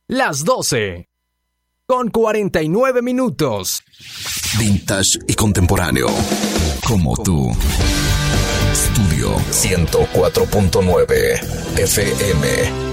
las 12, con 49 minutos. Vintage y contemporáneo, como tú. Estudio 104.9 FM.